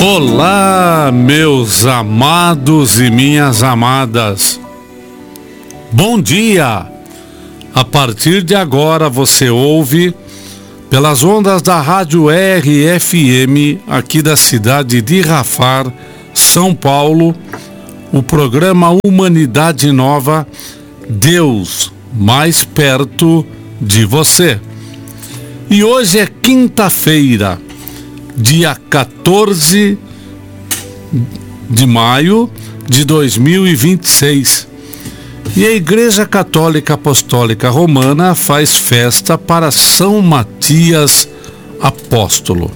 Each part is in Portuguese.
Olá, meus amados e minhas amadas. Bom dia! A partir de agora você ouve, pelas ondas da Rádio RFM, aqui da cidade de Rafar, São Paulo, o programa Humanidade Nova, Deus mais perto de você. E hoje é quinta-feira, dia 14 de maio de 2026. E a Igreja Católica Apostólica Romana faz festa para São Matias Apóstolo.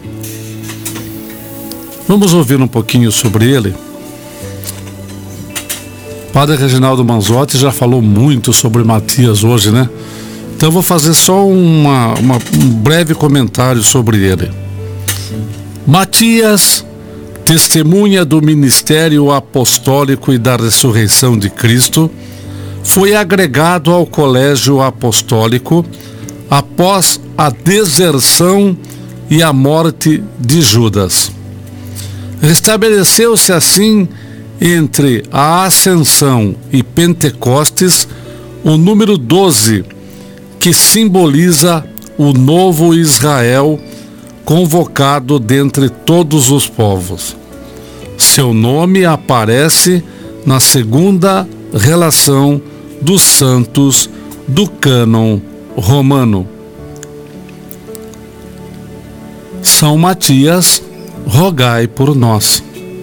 Vamos ouvir um pouquinho sobre ele? Padre Reginaldo Manzotti já falou muito sobre Matias hoje, né? Então eu vou fazer só um breve comentário sobre ele. Matias, testemunha do ministério apostólico e da ressurreição de Cristo, foi agregado ao colégio apostólico após a deserção e a morte de Judas. Restabeleceu-se assim, entre a Ascensão e Pentecostes, o número 12, que simboliza o novo Israel convocado dentre todos os povos. Seu nome aparece na segunda relação dos santos do cânon romano. São Matias, rogai por nós.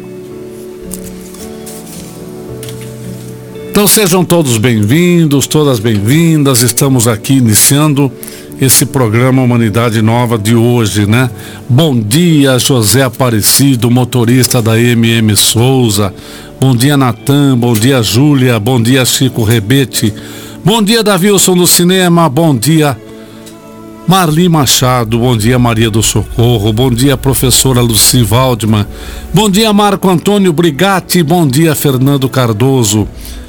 Então sejam todos bem-vindos, todas bem-vindas. Estamos aqui iniciando esse programa Humanidade Nova de hoje, né? Bom dia, José Aparecido, motorista da MM Souza. Bom dia, Natan. Bom dia, Júlia. Bom dia, Chico Rebete. Bom dia, Davilson do Cinema. Bom dia, Marli Machado. Bom dia, Maria do Socorro. Bom dia, professora Luci Waldman. Bom dia, Marco Antônio Brigatti. Bom dia, Fernando Cardoso.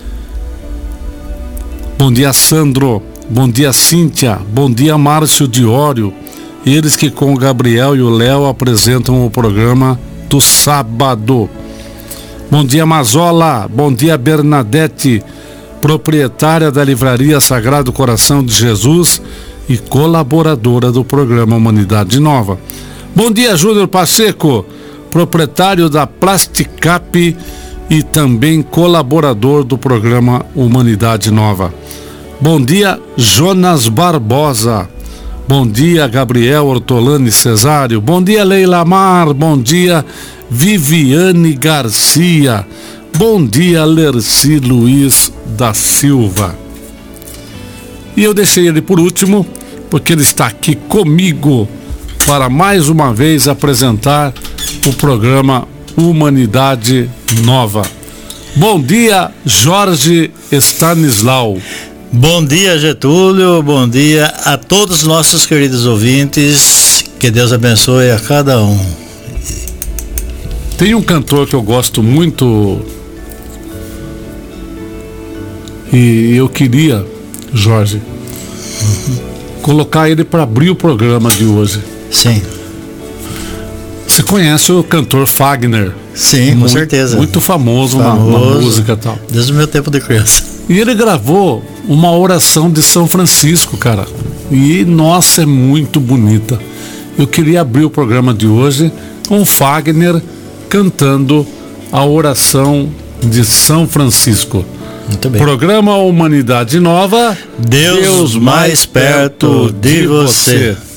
Bom dia, Sandro. Bom dia, Cíntia. Bom dia, Márcio Diório. Eles que com o Gabriel e o Léo apresentam o programa do sábado. Bom dia, Mazola. Bom dia, Bernadette, proprietária da livraria Sagrado Coração de Jesus e colaboradora do programa Humanidade Nova. Bom dia, Júnior Pacheco, proprietário da Plasticap e também colaborador do programa Humanidade Nova. Bom dia, Jonas Barbosa. Bom dia, Gabriel Ortolani Cesário. Bom dia, Leila Mar. Bom dia, Viviane Garcia. Bom dia, Lerci Luiz da Silva. E eu deixei ele por último, porque ele está aqui comigo para mais uma vez apresentar o programa Humanidade Nova. Bom dia, Jorge Stanislau. Bom dia, Getúlio, bom dia a todos os nossos queridos ouvintes, que Deus abençoe a cada um. Tem um cantor que eu gosto muito e eu queria, Jorge, colocar ele para abrir o programa de hoje. Sim. Você conhece o cantor Fagner? Sim, com certeza. Muito famoso na música e tal. Desde o meu tempo de criança. E ele gravou uma oração de São Francisco, cara. E, nossa, é muito bonita. Eu queria abrir o programa de hoje com Fagner cantando a oração de São Francisco. Muito bem. Programa Humanidade Nova, Deus mais perto de você.